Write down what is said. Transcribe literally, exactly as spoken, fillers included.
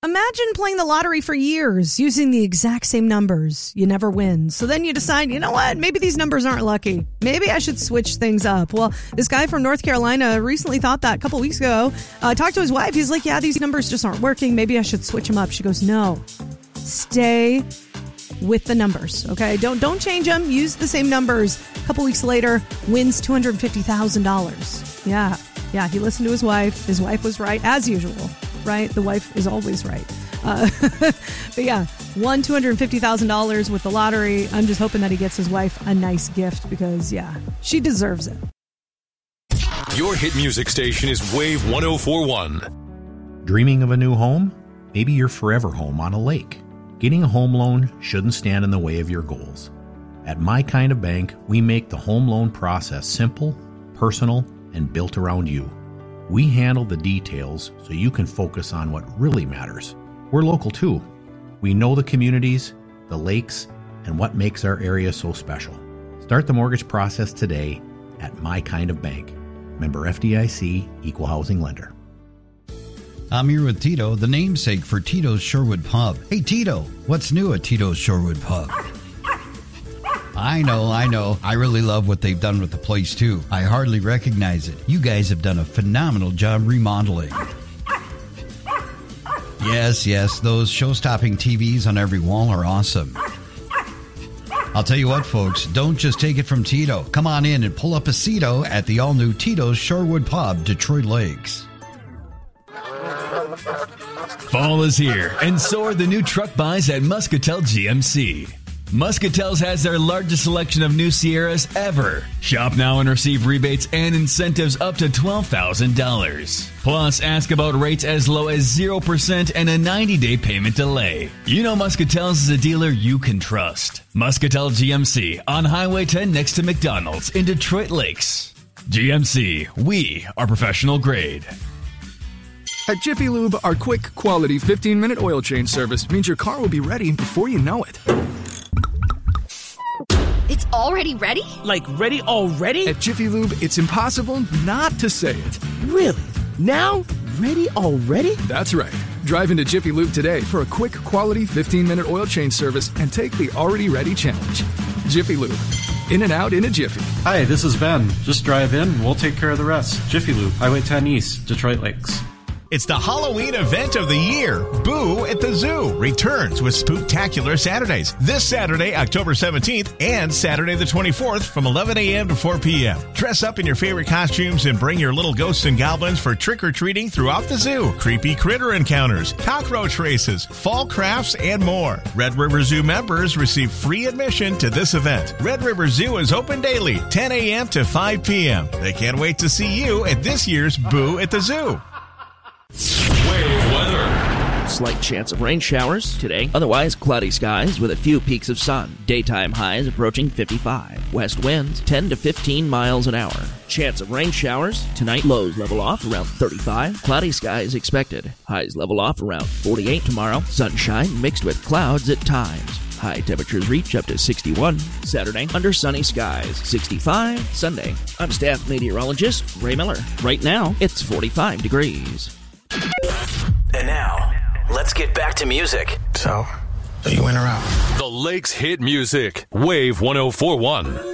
Imagine playing the lottery for years using the exact same numbers. You never win. So then you decide, you know what? Maybe these numbers aren't lucky. Maybe I should switch things up. Well, this guy from North Carolina recently thought that a couple weeks ago. Uh, talked to his wife. He's like, yeah, these numbers just aren't working. Maybe I should switch them up. She goes, no, stay with the numbers. Okay, don't don't change them. Use the same numbers. A couple weeks later, wins two hundred fifty thousand dollars. Yeah, yeah. He listened to his wife. His wife was right, as usual. Right? The wife is always right. Uh, but yeah, won two hundred fifty thousand dollars with the lottery. I'm just hoping that he gets his wife a nice gift because, yeah, she deserves it. Your hit music station is Wave one oh four point one. Dreaming of a new home? Maybe your forever home on a lake. Getting a home loan shouldn't stand in the way of your goals. At My Kind of Bank, we make the home loan process simple, personal, and built around you. We handle the details so you can focus on what really matters. We're local too. We know the communities, the lakes, and what makes our area so special. Start the mortgage process today at My Kind of Bank. Member F D I C, Equal Housing Lender. I'm here with Tito, the namesake for Tito's Shorewood Pub. Hey, Tito, what's new at Tito's Shorewood Pub? I know, I know. I really love what they've done with the place, too. I hardly recognize it. You guys have done a phenomenal job remodeling. Yes, yes, those show-stopping T Vs on every wall are awesome. I'll tell you what, folks, don't just take it from Tito. Come on in and pull up a seato at the all-new Tito's Shorewood Pub, Detroit Lakes. Fall is here, and so are the new truck buys at Muscatel G M C. Muscatel's has their largest selection of new Sierras ever. Shop now and receive rebates and incentives up to twelve thousand dollars. Plus, ask about rates as low as zero percent and a ninety-day payment delay. You know Muscatel's is a dealer you can trust. Muscatel G M C on Highway ten next to McDonald's in Detroit Lakes. G M C, we are professional grade. At Jiffy Lube, our quick, quality fifteen-minute oil change service means your car will be ready before you know it. It's already ready? Like ready already? At Jiffy Lube, it's impossible not to say it. Really? Now? Ready already? That's right. Drive into Jiffy Lube today for a quick, quality fifteen-minute oil change service and take the already ready challenge. Jiffy Lube. In and out in a jiffy. Hi, this is Ben. Just drive in, we'll take care of the rest. Jiffy Lube, Highway ten East, Detroit Lakes. It's the Halloween event of the year. Boo at the Zoo returns with Spooktacular Saturdays. This Saturday, October seventeenth, and Saturday the twenty-fourth from eleven a.m. to four p.m. Dress up in your favorite costumes and bring your little ghosts and goblins for trick-or-treating throughout the zoo. Creepy critter encounters, cockroach races, fall crafts, and more. Red River Zoo members receive free admission to this event. Red River Zoo is open daily, ten a.m. to five p.m. They can't wait to see you at this year's Boo at the Zoo. Wave weather. Slight chance of rain showers today. Otherwise, cloudy skies with a few peaks of sun. Daytime highs approaching fifty-five. West winds ten to fifteen miles an hour. Chance of rain showers tonight. Lows level off around thirty-five. Cloudy skies expected. Highs level off around forty-eight tomorrow. Sunshine mixed with clouds at times. High temperatures reach up to sixty-one. Saturday, under sunny skies, sixty-five. Sunday, I'm staff meteorologist Ray Miller. Right now, it's forty-five degrees. And now, let's get back to music. So, are you in or out? The Lakes Hit Music, Wave one oh four point one.